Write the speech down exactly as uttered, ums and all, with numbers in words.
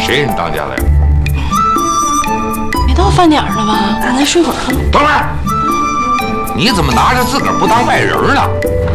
谁给你当家的呀？ 没到饭点了吧？咱再睡会儿啊。 等会儿，你怎么拿着自个儿不当外人呢？